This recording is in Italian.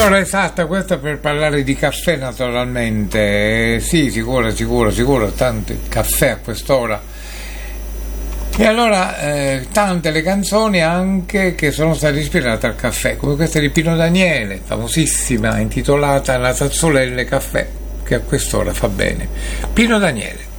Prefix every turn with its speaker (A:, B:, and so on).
A: L'ora esatta, questa per parlare di caffè naturalmente, sì, sicuro, tanto caffè a quest'ora. E allora tante le canzoni anche che sono state ispirate al caffè, come questa di Pino Daniele, famosissima, intitolata La Tazzolelle Caffè, che a quest'ora fa bene. Pino Daniele.